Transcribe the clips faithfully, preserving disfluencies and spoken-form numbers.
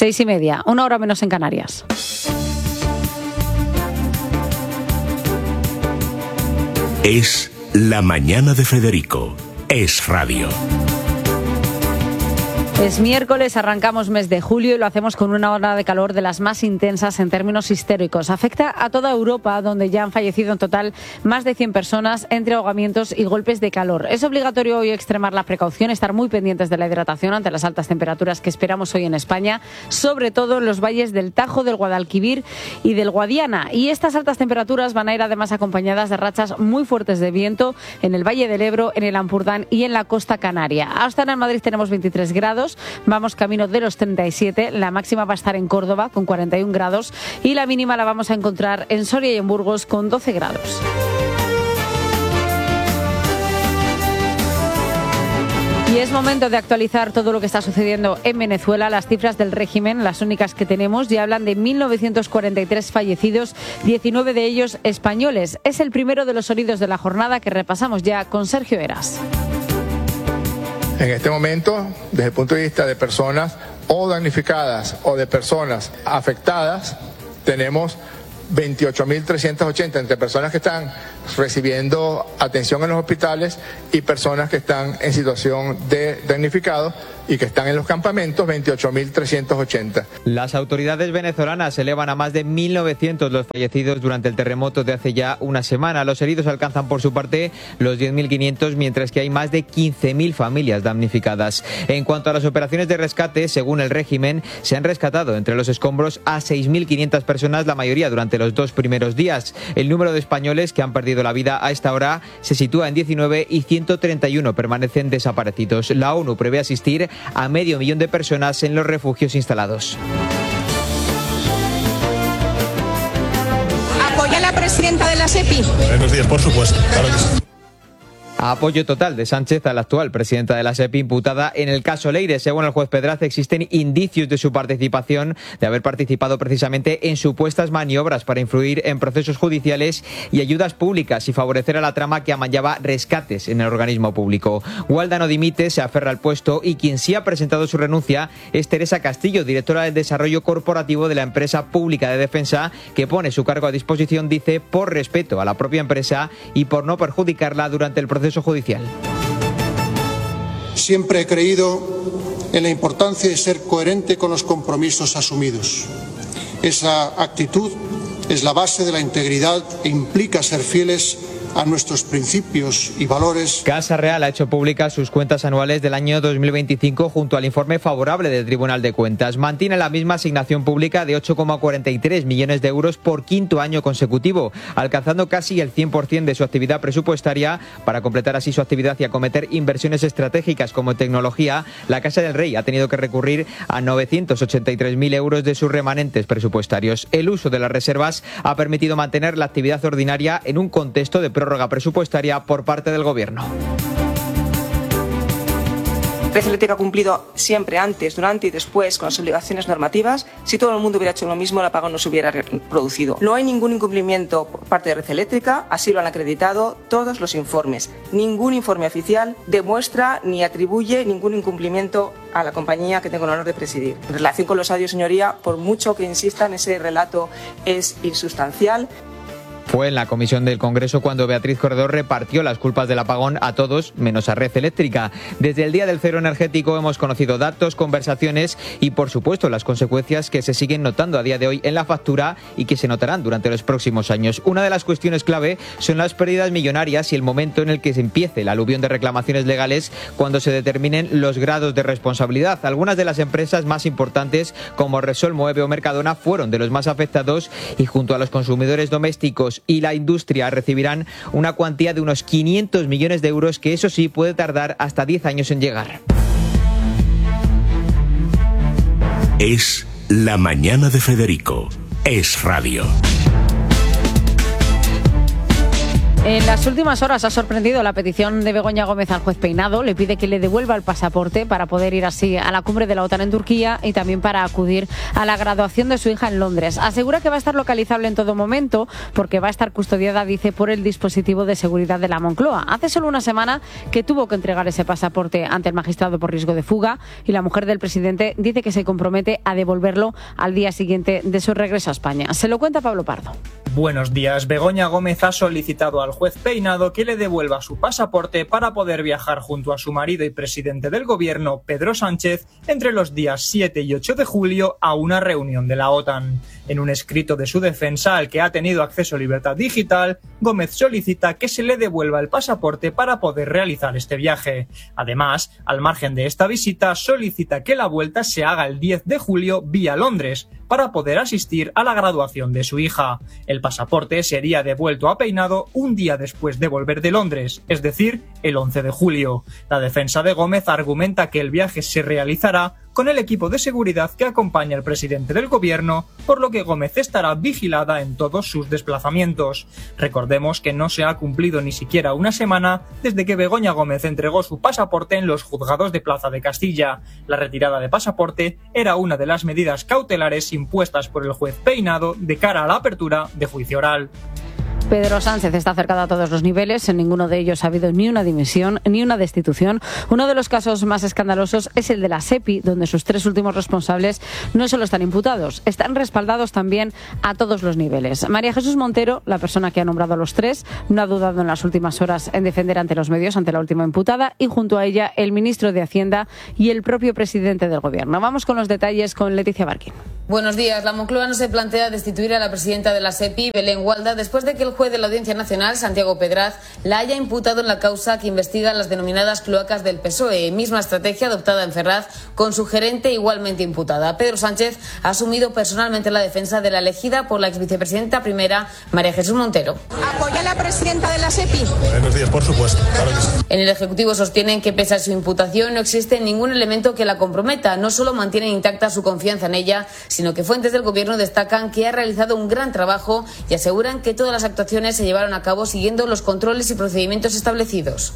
Seis y media, una hora menos en Canarias. Es La Mañana de Federico. Es radio. Es miércoles, arrancamos mes de julio y lo hacemos con una ola de calor de las más intensas en términos históricos. Afecta a toda Europa, donde ya han fallecido en total más de cien personas entre ahogamientos y golpes de calor. Es obligatorio hoy extremar la precaución, estar muy pendientes de la hidratación ante las altas temperaturas que esperamos hoy en España, sobre todo en los valles del Tajo, del Guadalquivir y del Guadiana. Y estas altas temperaturas van a ir además acompañadas de rachas muy fuertes de viento en el Valle del Ebro, en el Ampurdán y en la costa canaria. Hasta en Madrid tenemos veintitrés grados. Vamos camino de los treinta y siete, la máxima va a estar en Córdoba con cuarenta y un grados y la mínima la vamos a encontrar en Soria y en Burgos con doce grados. Y es momento de actualizar todo lo que está sucediendo en Venezuela. Las cifras del régimen, las únicas que tenemos, ya hablan de mil novecientos cuarenta y tres fallecidos, diecinueve de ellos españoles. Es el primero de los sonidos de la jornada que repasamos ya con Sergio Heras. En este momento, desde el punto de vista de personas o damnificadas o de personas afectadas, tenemos veintiocho mil trescientos ochenta entre personas que están recibiendo atención en los hospitales y personas que están en situación de damnificados y que están en los campamentos, veintiocho mil trescientos ochenta. Las autoridades venezolanas elevan a más de mil novecientos los fallecidos durante el terremoto de hace ya una semana. Los heridos alcanzan por su parte los diez mil quinientos, mientras que hay más de quince mil familias damnificadas. En cuanto a las operaciones de rescate, según el régimen, se han rescatado entre los escombros a seis mil quinientas personas, la mayoría durante los dos primeros días. El número de españoles que han perdido la vida a esta hora se sitúa en diecinueve y ciento treinta y uno permanecen desaparecidos. La ONU prevé asistir a medio millón de personas en los refugios instalados. ¿Apoya a la presidenta de la SEPI? Buenos días, por supuesto. Claro que sí. Apoyo total de Sánchez a la actual presidenta de la SEPI imputada en el caso Leire. Según el juez Pedraza, existen indicios de su participación, de haber participado precisamente en supuestas maniobras para influir en procesos judiciales y ayudas públicas y favorecer a la trama que amañaba rescates en el organismo público. Walda no dimite, se aferra al puesto y quien sí ha presentado su renuncia es Teresa Castillo, directora del desarrollo corporativo de la empresa pública de defensa, que pone su cargo a disposición, dice, por respeto a la propia empresa y por no perjudicarla durante el proceso judicial. Siempre he creído en la importancia de ser coherente con los compromisos asumidos. Esa actitud es la base de la integridad e implica ser fieles a nuestros principios y valores. Casa Real ha hecho públicas sus cuentas anuales del año dos mil veinticinco junto al informe favorable del Tribunal de Cuentas. Mantiene la misma asignación pública de ocho coma cuarenta y tres millones de euros por quinto año consecutivo, alcanzando casi el cien por ciento de su actividad presupuestaria. Para completar así su actividad y acometer inversiones estratégicas como tecnología, la Casa del Rey ha tenido que recurrir a novecientos ochenta y tres mil euros de sus remanentes presupuestarios. El uso de las reservas ha permitido mantener la actividad ordinaria en un contexto de prórroga presupuestaria por parte del Gobierno. Red Eléctrica ha cumplido siempre antes, durante y después con las obligaciones normativas. Si todo el mundo hubiera hecho lo mismo, el apagón no se hubiera producido. No hay ningún incumplimiento por parte de Red Eléctrica, así lo han acreditado todos los informes. Ningún informe oficial demuestra ni atribuye ningún incumplimiento a la compañía que tengo el honor de presidir. En relación con los audios, señoría, por mucho que insistan, ese relato es insustancial. Fue en la comisión del Congreso cuando Beatriz Corredor repartió las culpas del apagón a todos, menos a Red Eléctrica. Desde el Día del Cero Energético hemos conocido datos, conversaciones y, por supuesto, las consecuencias que se siguen notando a día de hoy en la factura y que se notarán durante los próximos años. Una de las cuestiones clave son las pérdidas millonarias y el momento en el que se empiece la aluvión de reclamaciones legales cuando se determinen los grados de responsabilidad. Algunas de las empresas más importantes, como Repsol, Moeve o Mercadona, fueron de los más afectados y, junto a los consumidores domésticos y la industria, recibirán una cuantía de unos quinientos millones de euros que, eso sí, puede tardar hasta diez años en llegar. Es La Mañana de Federico. Es radio. En las últimas horas ha sorprendido la petición de Begoña Gómez al juez Peinado. Le pide que le devuelva el pasaporte para poder ir así a la cumbre de la OTAN en Turquía y también para acudir a la graduación de su hija en Londres. Asegura que va a estar localizable en todo momento porque va a estar custodiada, dice, por el dispositivo de seguridad de la Moncloa. Hace solo una semana que tuvo que entregar ese pasaporte ante el magistrado por riesgo de fuga y la mujer del presidente dice que se compromete a devolverlo al día siguiente de su regreso a España. Se lo cuenta Pablo Pardo. Buenos días. Begoña Gómez ha solicitado al juez Peinado que le devuelva su pasaporte para poder viajar junto a su marido y presidente del gobierno, Pedro Sánchez, entre los días siete y ocho de julio a una reunión de la OTAN. En un escrito de su defensa, al que ha tenido acceso a Libertad Digital, Gómez solicita que se le devuelva el pasaporte para poder realizar este viaje. Además, al margen de esta visita, solicita que la vuelta se haga el diez de julio vía Londres, para poder asistir a la graduación de su hija. El pasaporte sería devuelto a Peinado un día después de volver de Londres, es decir, el once de julio. La defensa de Gómez argumenta que el viaje se realizará con el equipo de seguridad que acompaña al presidente del gobierno, por lo que Gómez estará vigilada en todos sus desplazamientos. Recordemos que no se ha cumplido ni siquiera una semana desde que Begoña Gómez entregó su pasaporte en los juzgados de Plaza de Castilla. La retirada de pasaporte era una de las medidas cautelares impuestas por el juez Peinado de cara a la apertura de juicio oral. Pedro Sánchez está cercado a todos los niveles, en ninguno de ellos ha habido ni una dimisión ni una destitución. Uno de los casos más escandalosos es el de la SEPI, donde sus tres últimos responsables no solo están imputados, están respaldados también a todos los niveles. María Jesús Montero, la persona que ha nombrado a los tres, no ha dudado en las últimas horas en defender ante los medios, ante la última imputada, y junto a ella el ministro de Hacienda y el propio presidente del gobierno. Vamos con los detalles con Leticia Barquín. Buenos días. La Moncloa no se plantea destituir a la presidenta de la SEPI, Belén Gualda, después de que el juez de la Audiencia Nacional, Santiago Pedraz, la haya imputado en la causa que investiga las denominadas cloacas del P S O E, misma estrategia adoptada en Ferraz con su gerente igualmente imputada. Pedro Sánchez ha asumido personalmente la defensa de la elegida por la exvicepresidenta primera, María Jesús Montero. ¿Apoya a la presidenta de la SEPI? Buenos días, por supuesto. Claro que sí. En el Ejecutivo sostienen que pese a su imputación no existe ningún elemento que la comprometa. No solo mantienen intacta su confianza en ella, sino que fuentes del Gobierno destacan que ha realizado un gran trabajo y aseguran que todas las actuaciones se llevaron a cabo siguiendo los controles y procedimientos establecidos.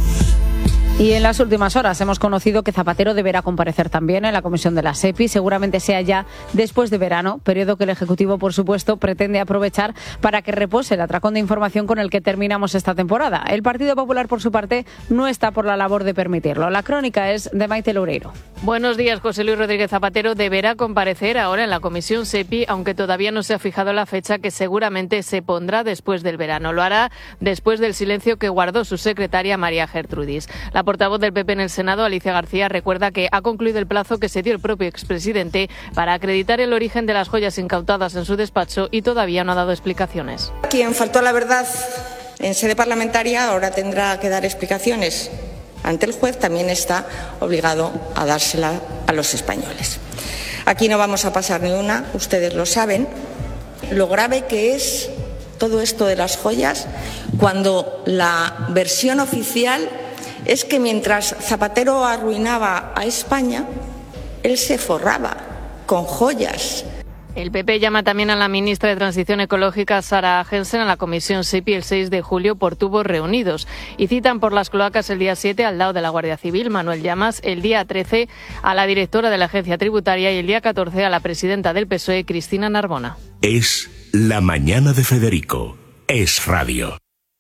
Y en las últimas horas hemos conocido que Zapatero deberá comparecer también en la comisión de la SEPI. Seguramente sea ya después de verano, periodo que el Ejecutivo, por supuesto, pretende aprovechar para que repose el atracón de información con el que terminamos esta temporada. El Partido Popular, por su parte, no está por la labor de permitirlo. La crónica es de Maite Loureiro. Buenos días. José Luis Rodríguez Zapatero deberá comparecer ahora en la comisión SEPI, aunque todavía no se ha fijado la fecha, que seguramente se pondrá después del verano. Lo hará después del silencio que guardó su secretaria María Gertrudis. La portavoz del P P en el Senado, Alicia García, recuerda que ha concluido el plazo que se dio el propio expresidente para acreditar el origen de las joyas incautadas en su despacho y todavía no ha dado explicaciones. Quien faltó a la verdad en sede parlamentaria ahora tendrá que dar explicaciones ante el juez, también está obligado a dársela a los españoles. Aquí no vamos a pasar ni una, ustedes lo saben, lo grave que es todo esto de las joyas cuando la versión oficial es que mientras Zapatero arruinaba a España, él se forraba con joyas. El P P llama también a la ministra de Transición Ecológica, Sara Jensen, a la comisión SEPI el seis de julio por tubos reunidos. Y citan por las cloacas el día siete al lado de la Guardia Civil, Manuel Llamas, el día trece a la directora de la Agencia Tributaria y el día catorce a la presidenta del P S O E, Cristina Narbona. Es La Mañana de Federico. Es Radio.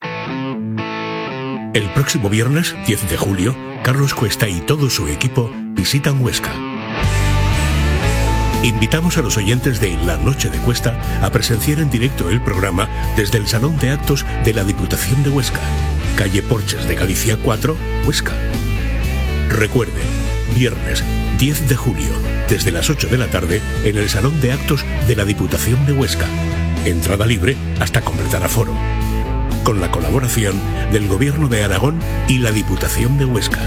El próximo viernes, diez de julio, Carlos Cuesta y todo su equipo visitan Huesca. Invitamos a los oyentes de La Noche de Cuesta a presenciar en directo el programa desde el Salón de Actos de la Diputación de Huesca, calle Porches de Galicia cuatro, Huesca. Recuerde, viernes diez de julio, desde las ocho de la tarde, en el Salón de Actos de la Diputación de Huesca. Entrada libre hasta completar aforo. Con la colaboración del Gobierno de Aragón y la Diputación de Huesca.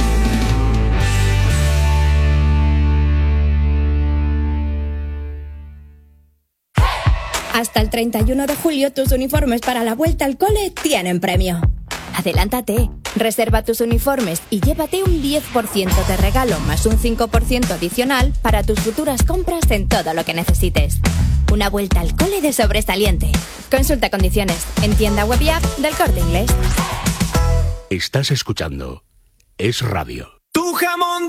Hasta el treinta y uno de julio tus uniformes para la vuelta al cole tienen premio. Adelántate. Reserva tus uniformes y llévate un diez por ciento de regalo más un cinco por ciento adicional para tus futuras compras en todo lo que necesites. Una vuelta al cole de sobresaliente. Consulta condiciones en tienda web y app del Corte Inglés. Estás escuchando Es Radio. Tu jamón